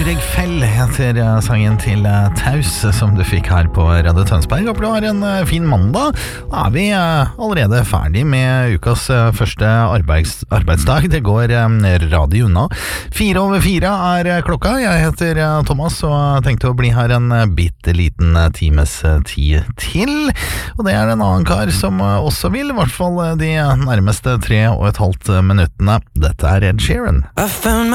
Greg Fell heter sangen til Taus, som du fikk her på Radio Tønsberg. Håper du har en fin mandag. Da er vi allerede ferdig med ukas første arbeidsdag. Det går radig unna. 4:04 er klokka. Jeg heter Thomas og tenkte å bli her en bitteliten times tid til. Og det er en annen kar som også vil, i hvert fall de nærmeste 3,5 minuttene. Dette er Ed Sheeran.